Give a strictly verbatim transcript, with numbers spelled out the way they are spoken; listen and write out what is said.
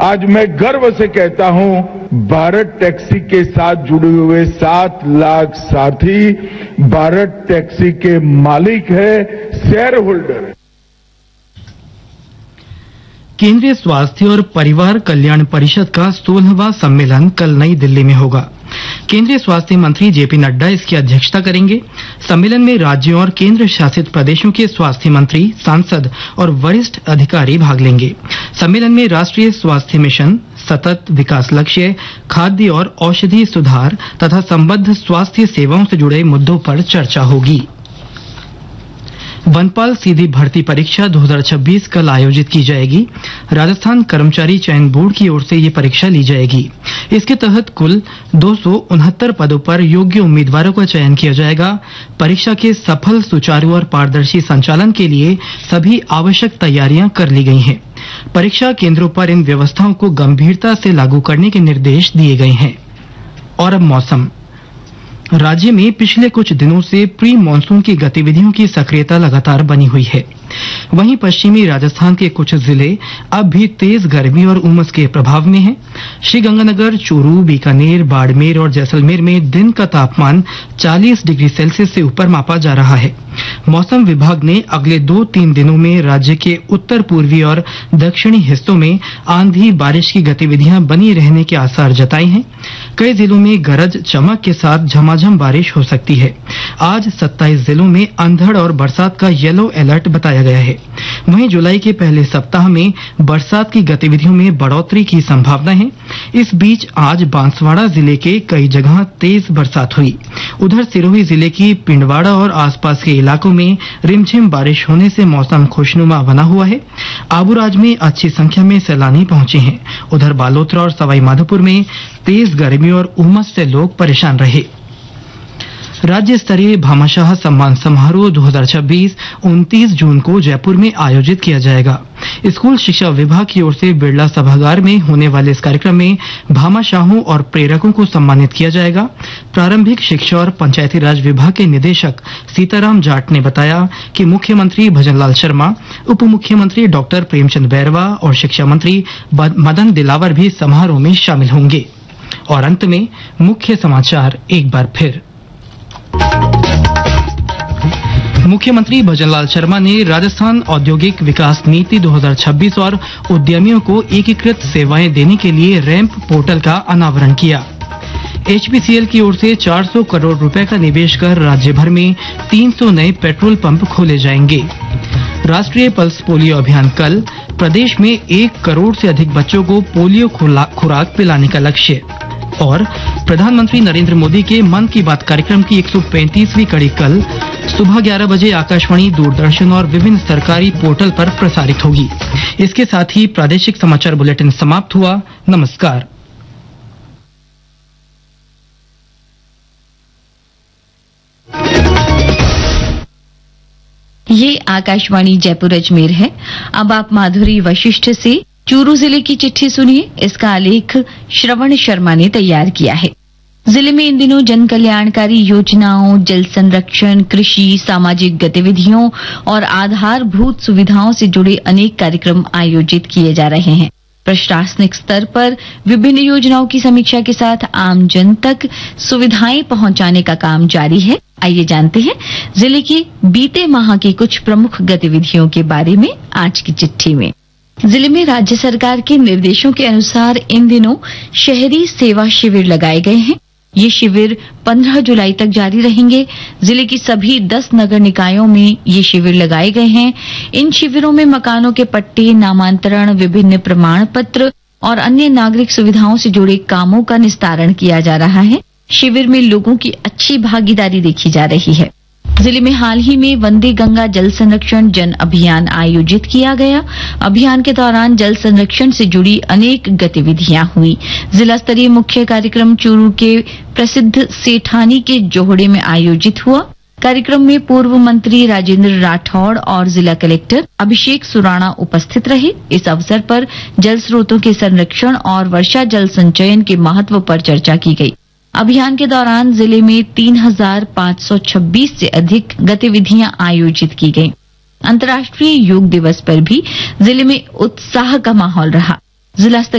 आज मैं गर्व से कहता हूं, भारत टैक्सी के साथ जुड़े हुए सात लाख साथी भारत टैक्सी के मालिक है, शेयर होल्डर है। केंद्रीय स्वास्थ्य और परिवार कल्याण परिषद का सोलहवां सम्मेलन कल नई दिल्ली में होगा। केंद्रीय स्वास्थ्य मंत्री जेपी नड्डा इसकी अध्यक्षता करेंगे। सम्मेलन में राज्यों और केंद्र शासित प्रदेशों के स्वास्थ्य मंत्री, सांसद और वरिष्ठ अधिकारी भाग लेंगे। सम्मेलन में राष्ट्रीय स्वास्थ्य मिशन, सतत विकास लक्ष्य, खाद्य और औषधि सुधार तथा संबद्ध स्वास्थ्य सेवाओं से जुड़े मुद्दों पर चर्चा होगी। वनपाल सीधी भर्ती परीक्षा दो हज़ार छब्बीस कल आयोजित की जाएगी। राजस्थान कर्मचारी चयन बोर्ड की ओर से ये परीक्षा ली जाएगी। इसके तहत कुल दो सौ उनहत्तर पदों पर योग्य उम्मीदवारों का चयन किया जाएगा। परीक्षा के सफल, सुचारू और पारदर्शी संचालन के लिए सभी आवश्यक तैयारियां कर ली गई हैं। परीक्षा केंद्रों पर इन व्यवस्थाओं को गंभीरता से लागू करने के निर्देश दिए गए हैं। और अब मौसम। राज्य में पिछले कुछ दिनों से प्री मानसून की गतिविधियों की सक्रियता लगातार बनी हुई है। वहीं पश्चिमी राजस्थान के कुछ जिले अब भी तेज गर्मी और उमस के प्रभाव में हैं। श्रीगंगानगर, चूरू, बीकानेर, बाड़मेर और जैसलमेर में दिन का तापमान चालीस डिग्री सेल्सियस से ऊपर मापा जा रहा है। मौसम विभाग ने अगले दो तीन दिनों में राज्य के उत्तर पूर्वी और दक्षिणी हिस्सों में आंधी बारिश की गतिविधियां बनी रहने के आसार जताए हैं। कई जिलों में गरज चमक के साथ झमाझम बारिश हो सकती है। आज सत्ताईस जिलों में अंधड़ और बरसात का येलो अलर्ट बताया गया है। वहीं जुलाई के पहले सप्ताह में बरसात की गतिविधियों में बढ़ोतरी की संभावना है। इस बीच आज बांसवाड़ा जिले के कई जगह तेज बरसात हुई। उधर सिरोही जिले की पिंडवाड़ा और आसपास के इलाकों में रिमझिम बारिश होने से मौसम खुशनुमा बना हुआ है। आबूराज में अच्छी संख्या में सैलानी पहुंचे हैं। उधर बालोतरा और सवाईमाधोपुर में तेज गर्मी और उमस से लोग परेशान रहे। राज्य स्तरीय भामाशाह सम्मान समारोह दो हज़ार छब्बीस उनतीस जून को जयपुर में आयोजित किया जाएगा। स्कूल शिक्षा विभाग की ओर से बिरला सभागार में होने वाले इस कार्यक्रम में भामाशाहों और प्रेरकों को सम्मानित किया जाएगा। प्रारंभिक शिक्षा और पंचायती राज विभाग के निदेशक सीताराम जाट ने बताया कि मुख्यमंत्री भजनलाल शर्मा, उप मुख्यमंत्री डॉक्टर प्रेमचंद बैरवा और शिक्षा मंत्री मदन दिलावर भी समारोह में शामिल होंगे। और अंत में मुख्य समाचार एक बार फिर। मुख्यमंत्री भजनलाल शर्मा ने राजस्थान औद्योगिक विकास नीति दो हज़ार छब्बीस और उद्यमियों को एकीकृत सेवाएं देने के लिए रैंप पोर्टल का अनावरण किया। एचपीसीएल की ओर से चार सौ करोड़ रुपए का निवेश कर राज्य भर में तीन सौ नए पेट्रोल पंप खोले जाएंगे। राष्ट्रीय पल्स पोलियो अभियान कल। प्रदेश में एक करोड़ से अधिक बच्चों को पोलियो खुराक पिलाने का लक्ष्य। और प्रधानमंत्री नरेंद्र मोदी के मन की बात कार्यक्रम की एक सौ पैंतीसवीं कड़ी कल सुबह ग्यारह बजे आकाशवाणी, दूरदर्शन और विभिन्न सरकारी पोर्टल पर प्रसारित होगी। इसके साथ ही प्रादेशिक समाचार बुलेटिन समाप्त हुआ। नमस्कार। ये आकाशवाणी जयपुर अजमेर है। अब आप माधुरी वशिष्ठ से चूरू जिले की चिट्ठी सुनिए। इसका आलेख श्रवण शर्मा ने तैयार किया है। जिले में इन दिनों जन कल्याणकारी योजनाओं, जल संरक्षण, कृषि, सामाजिक गतिविधियों और आधारभूत सुविधाओं से जुड़े अनेक कार्यक्रम आयोजित किए जा रहे हैं। प्रशासनिक स्तर पर विभिन्न योजनाओं की समीक्षा के साथ आम जन तक सुविधाएं पहुंचाने का काम जारी है। आइए जानते हैं जिले की बीते माह की कुछ प्रमुख गतिविधियों के बारे में आज की चिट्ठी में। जिले में राज्य सरकार के निर्देशों के अनुसार इन दिनों शहरी सेवा शिविर लगाए गए हैं। ये शिविर पंद्रह जुलाई तक जारी रहेंगे। जिले की सभी दस नगर निकायों में ये शिविर लगाए गए हैं। इन शिविरों में मकानों के पट्टे, नामांतरण, विभिन्न प्रमाण पत्र और अन्य नागरिक सुविधाओं से जुड़े कामों का निस्तारण किया जा रहा है। शिविर में लोगों की अच्छी भागीदारी देखी जा रही है। जिले में हाल ही में वंदे गंगा जल संरक्षण जन अभियान आयोजित किया गया। अभियान के दौरान जल संरक्षण से जुड़ी अनेक गतिविधियां हुई। जिला स्तरीय मुख्य कार्यक्रम चूरू के प्रसिद्ध सेठानी के जोहड़े में आयोजित हुआ। कार्यक्रम में पूर्व मंत्री राजेंद्र राठौड़ और जिला कलेक्टर अभिषेक सुराणा उपस्थित रहे। इस अवसर पर जल स्रोतों के संरक्षण और वर्षा जल संचयन के महत्व पर चर्चा की गई। अभियान के दौरान जिले में तीन हजार पाँच सौ छब्बीस से अधिक गतिविधियां आयोजित की गईं। अंतर्राष्ट्रीय योग दिवस पर भी जिले में उत्साह का माहौल रहा। जिला